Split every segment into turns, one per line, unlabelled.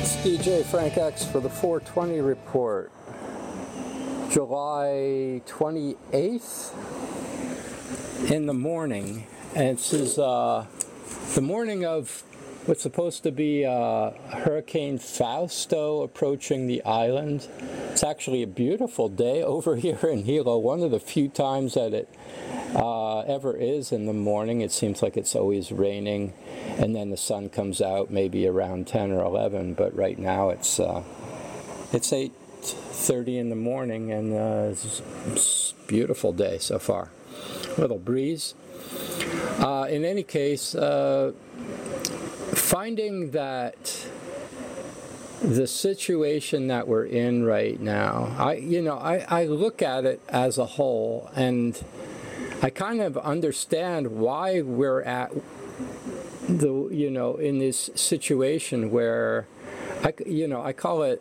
It's DJ Frank X for the 420 report, July 28th in the morning. And this is the morning of what's supposed to be Hurricane Fausto approaching the island. It's actually a beautiful day over here in Hilo, one of the few times that it ever is in the morning. It seems like it's always raining, and then the sun comes out maybe around 10 or 11, but right now it's 8:30 in the morning, and it's a beautiful day so far. A little breeze. In any case, finding that the situation that we're in right now, I look at it as a whole, and I kind of understand why we're at in this situation where I call it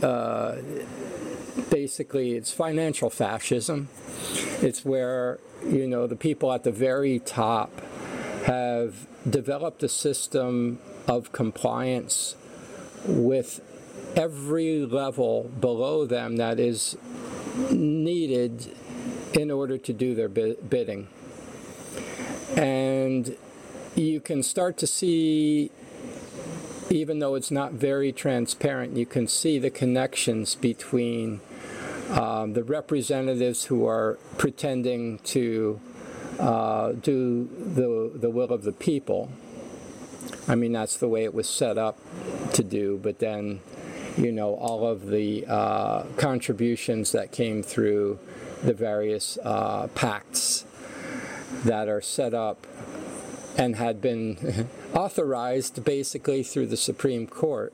basically it's financial fascism. It's where the people at the very top have developed a system of compliance with every level below them that is needed in order to do their bidding. And you can start to see, even though it's not very transparent, you can see the connections between the representatives who are pretending to do the will of the people. I mean, that's the way it was set up to do, but then, all of the contributions that came through the various pacts that are set up and had been authorized basically through the Supreme Court.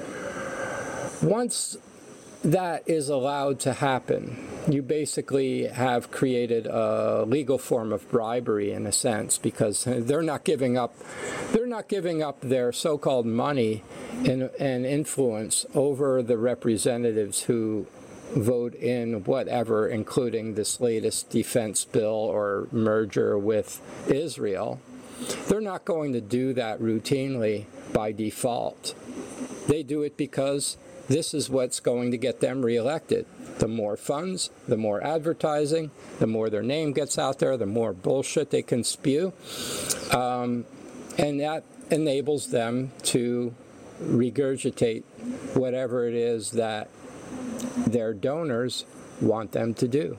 Once that is allowed to happen, you basically have created a legal form of bribery in a sense, because they're not giving up their so-called money and influence over the representatives who vote in whatever, including this latest defense bill or merger with Israel. They're not going to do that routinely by default. They do it because this is what's going to get them reelected. The more funds, the more advertising, the more their name gets out there, the more bullshit they can spew. And that enables them to regurgitate whatever it is that their donors want them to do.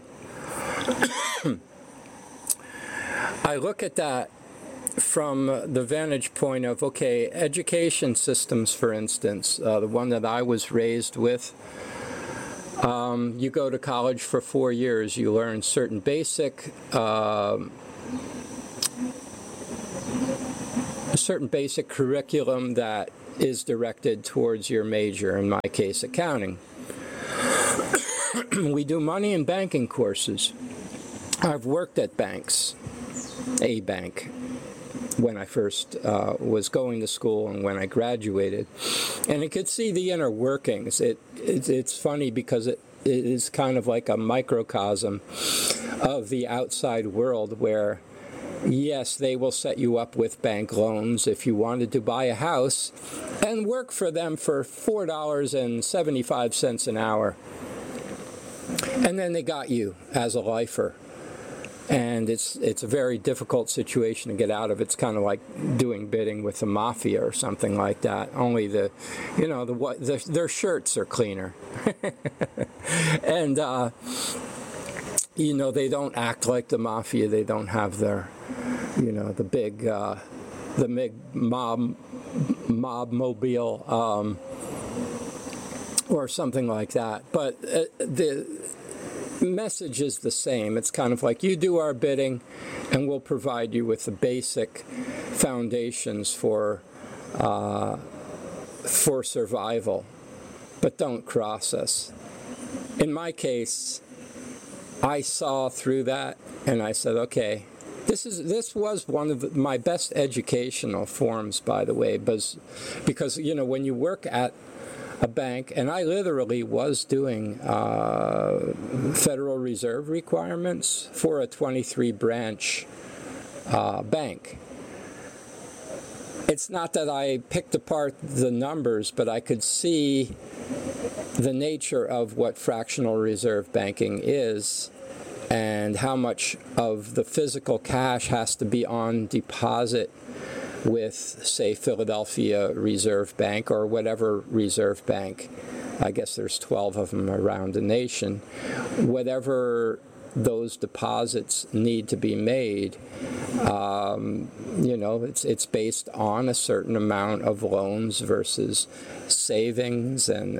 I look at that from the vantage point of, okay, education systems, for instance, the one that I was raised with, you go to college for 4 years, you learn certain basic curriculum that is directed towards your major, in my case, accounting. We do money and banking courses. I've worked at banks, a bank, when I first was going to school and when I graduated, and I could see the inner workings. It's funny because it is kind of like a microcosm of the outside world where, yes, they will set you up with bank loans if you wanted to buy a house and work for them for $4.75 an hour. And then they got you as a lifer. And it's a very difficult situation to get out of. It's kind of like doing bidding with the mafia or something like that. Only their shirts are cleaner, and they don't act like the mafia. They don't have their, the big mob mobile or something like that. But the message is the same. It's kind of like, you do our bidding and we'll provide you with the basic foundations for survival, but don't cross us. In my case, I saw through that and I said, okay, this was one of my best educational forms, by the way, because when you work at a bank, and I literally was doing Federal Reserve requirements for a 23 branch bank. it's not that I picked apart the numbers, but I could see the nature of what fractional reserve banking is and how much of the physical cash has to be on deposit with, say, Philadelphia Reserve Bank or whatever reserve bank. I guess there's 12 of them around the nation. Whatever those deposits need to be made, it's based on a certain amount of loans versus savings and,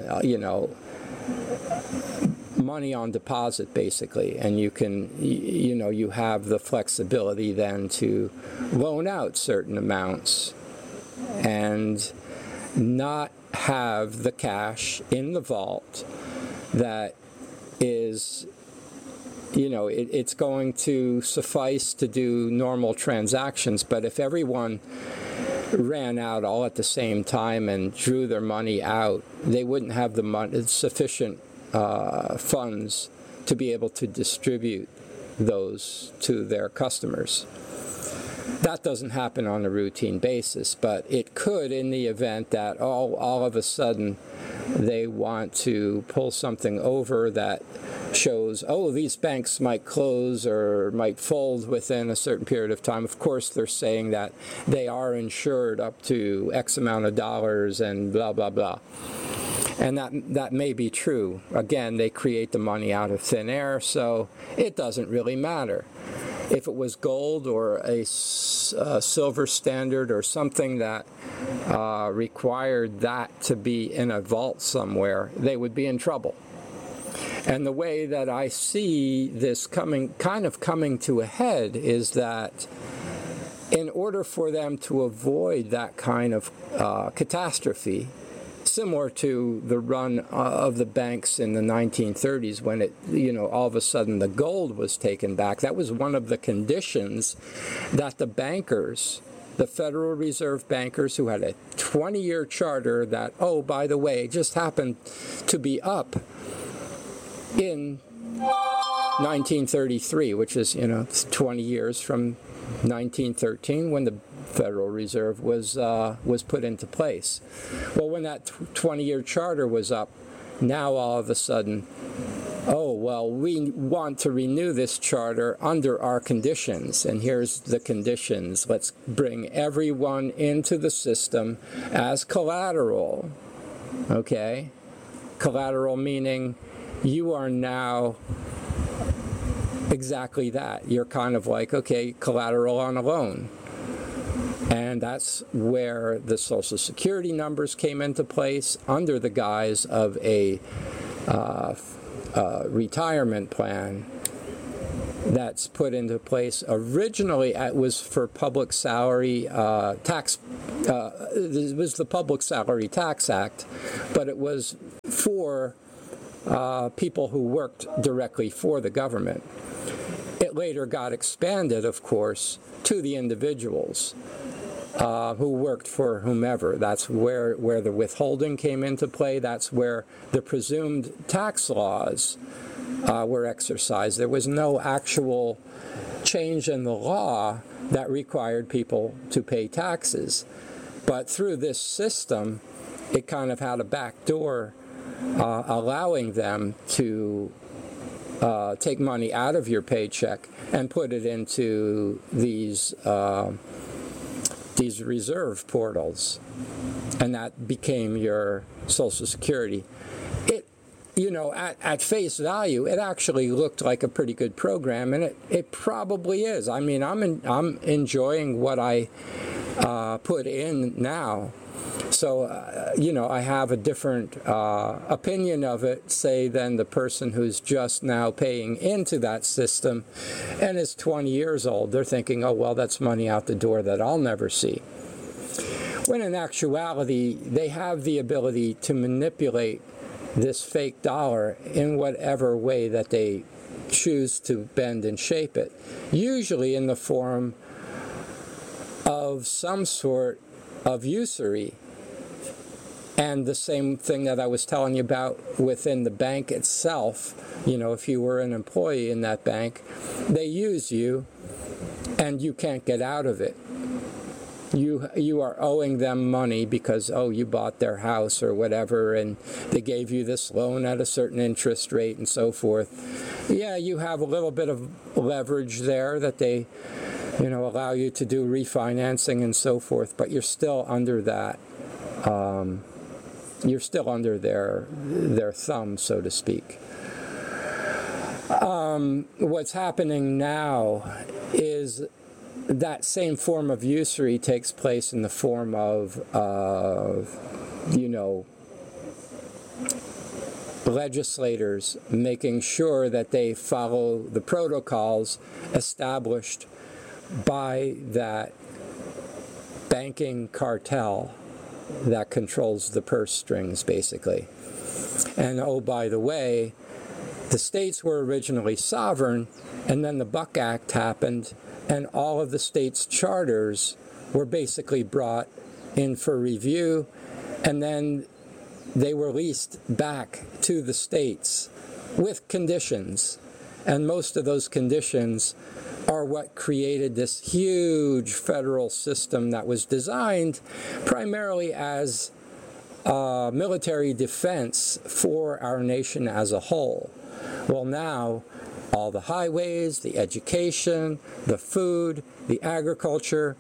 money on deposit, basically. And you can, you have the flexibility then to loan out certain amounts and not have the cash in the vault that is, it's going to suffice to do normal transactions. But if everyone ran out all at the same time and drew their money out, they wouldn't have the sufficient funds to be able to distribute those to their customers. That doesn't happen on a routine basis, but it could in the event that all of a sudden they want to pull something over that shows, these banks might close or might fold within a certain period of time. Of course, they're saying that they are insured up to X amount of dollars and blah, blah, blah. And that may be true. Again, they create the money out of thin air, so it doesn't really matter. If it was gold or a silver standard or something that required that to be in a vault somewhere, they would be in trouble. And the way that I see this coming to a head is that in order for them to avoid that kind of catastrophe, similar to the run of the banks in the 1930s when all of a sudden the gold was taken back. That was one of the conditions that the bankers, the Federal Reserve bankers who had a 20-year charter that, by the way, just happened to be up in 1933, which is, 20 years from 1913 when the Federal Reserve was put into place. Well, when that 20-year charter was up, now all of a sudden, we want to renew this charter under our conditions, and here's the conditions. Let's bring everyone into the system as collateral, okay? Collateral meaning you are now exactly that. You're kind of like, collateral on a loan. And that's where the Social Security numbers came into place under the guise of a retirement plan that's put into place. Originally, it was for public salary tax. It was the Public Salary Tax Act, but it was for people who worked directly for the government. It later got expanded, of course, to the individuals who worked for whomever. That's where the withholding came into play. That's where the presumed tax laws were exercised. There was no actual change in the law that required people to pay taxes. But through this system, it kind of had a back door allowing them to take money out of your paycheck and put it into these reserve portals, and that became your Social Security. It, at face value, it actually looked like a pretty good program, and it probably is. I mean, I'm enjoying what I put in now. So, I have a different opinion of it, say, than the person who's just now paying into that system and is 20 years old. They're thinking, that's money out the door that I'll never see. When in actuality, they have the ability to manipulate this fake dollar in whatever way that they choose to bend and shape it, usually in the form of some sort of usury. And the same thing that I was telling you about within the bank itself, if you were an employee in that bank, they use you and you can't get out of it. you are owing them money because, oh, you bought their house or whatever, and they gave you this loan at a certain interest rate and so forth. Yeah, you have a little bit of leverage there that they, allow you to do refinancing and so forth, but you're still under that. You're still under their thumb, so to speak. What's happening now is that same form of usury takes place in the form of, legislators making sure that they follow the protocols established by that banking cartel that controls the purse strings, basically. And oh, by the way, the states were originally sovereign, and then the Buck Act happened, and all of the states' charters were basically brought in for review, and then they were leased back to the states with conditions. And most of those conditions are what created this huge federal system that was designed primarily as military defense for our nation as a whole. Well, now, all the highways, the education, the food, the agriculture,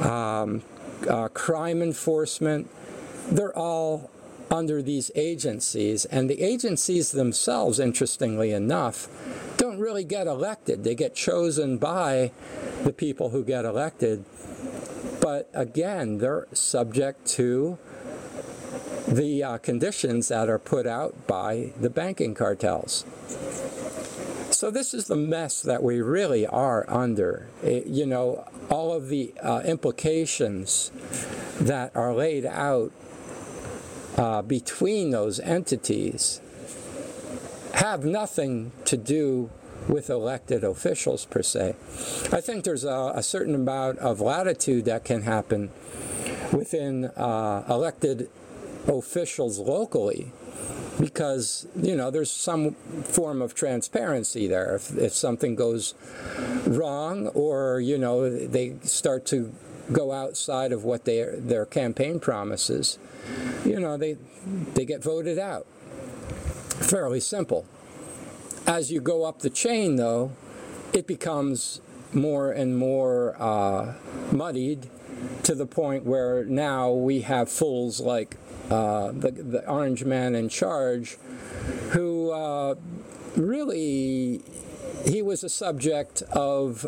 crime enforcement, they're all under these agencies. And the agencies themselves, interestingly enough, don't really get elected. They get chosen by the people who get elected. But again, they're subject to the conditions that are put out by the banking cartels. So this is the mess that we really are under. All of the implications that are laid out between those entities have nothing to do with elected officials per se. I think there's a certain amount of latitude that can happen within elected officials locally, because there's some form of transparency there. If something goes wrong, or they start to go outside of what their campaign promises, they get voted out. Fairly simple. As you go up the chain, though, it becomes more and more muddied, to the point where now we have fools like the orange man in charge, who really, he was a subject of,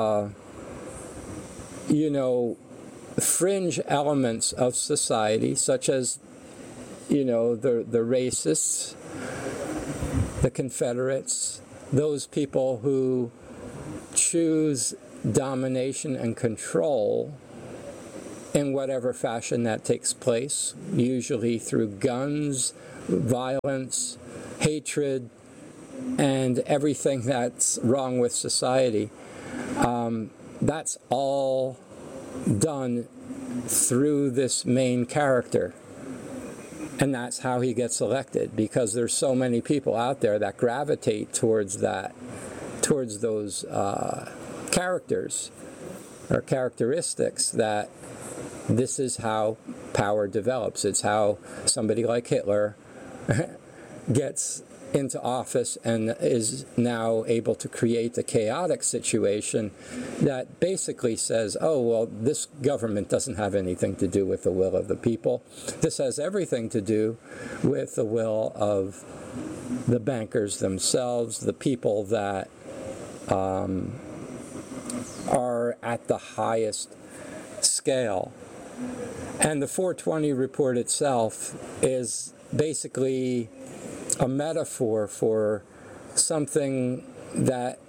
fringe elements of society, such as, the racists, the Confederates, those people who choose domination and control in whatever fashion that takes place, usually through guns, violence, hatred, and everything that's wrong with society. That's all done through this main character. And that's how he gets elected, because there's so many people out there that gravitate towards those characters or characteristics, that this is how power develops. It's how somebody like Hitler gets into office and is now able to create a chaotic situation that basically says, oh, well, this government doesn't have anything to do with the will of the people. This has everything to do with the will of the bankers themselves, the people that are at the highest scale. And the 420 report itself is basically a metaphor for something that,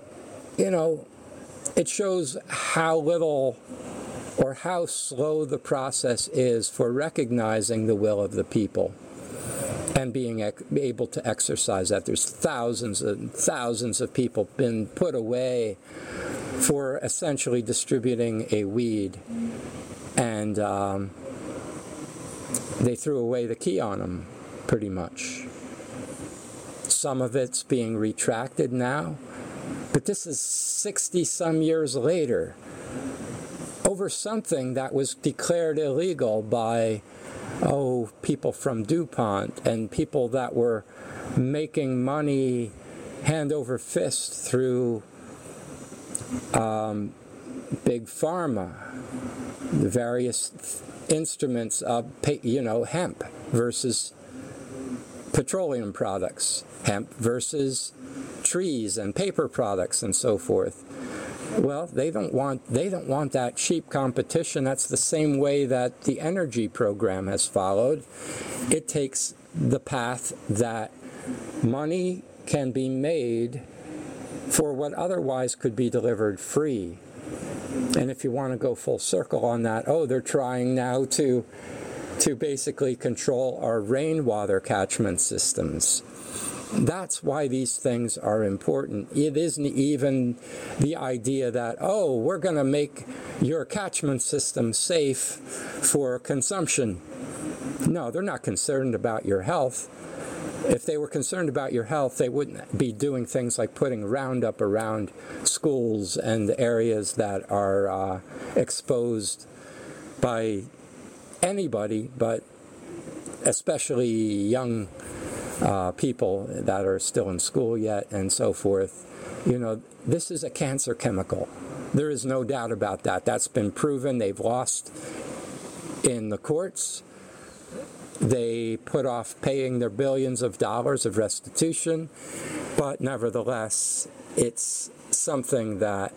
it shows how little or how slow the process is for recognizing the will of the people and being able to exercise that. There's thousands and thousands of people been put away for essentially distributing a weed, and they threw away the key on them, pretty much. Some of it's being retracted now, but this is 60-some years later. over something that was declared illegal by, people from DuPont and people that were making money hand over fist through big pharma, the various instruments of, hemp versus petroleum products, hemp versus trees and paper products and so forth. Well, they don't want that cheap competition. That's the same way that the energy program has followed. It takes the path that money can be made for what otherwise could be delivered free. And if you want to go full circle on that, they're trying now to basically control our rainwater catchment systems. That's why these things are important. It isn't even the idea that, we're going to make your catchment system safe for consumption. No, they're not concerned about your health. If they were concerned about your health, they wouldn't be doing things like putting Roundup around schools and areas that are exposed by anybody, but especially young people that are still in school yet and so forth. This is a cancer chemical. There is no doubt about that. That's been proven. They've lost in the courts. They put off paying their billions of dollars of restitution, but nevertheless, it's something that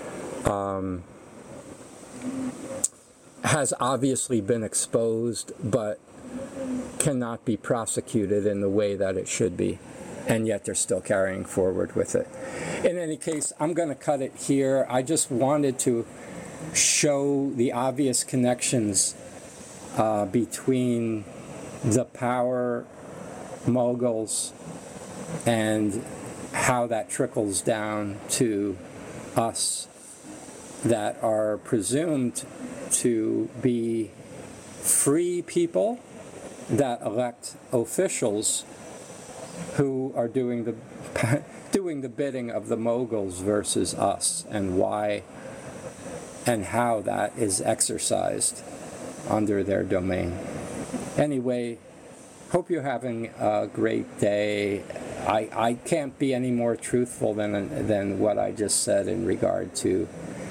has obviously been exposed, but cannot be prosecuted in the way that it should be, and yet they're still carrying forward with it. In any case, I'm going to cut it here. I just wanted to show the obvious connections between the power moguls and how that trickles down to us that are presumed to be free people that elect officials who are doing the bidding of the moguls versus us, and why and how that is exercised under their domain. Anyway, hope you're having a great day. I can't be any more truthful than what I just said in regard to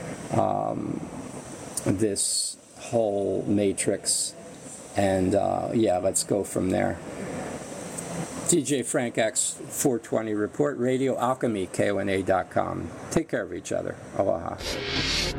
this whole matrix. And let's go from there. DJ Frank X 420 Report Radio, Alchemy, KONA.com. Take care of each other. Aloha.